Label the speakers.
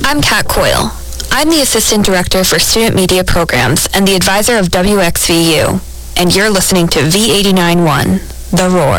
Speaker 1: I'm Kat Coyle. I'm the Assistant Director for Student Media Programs and the advisor of WXVU, and you're listening to V89.1, The Roar.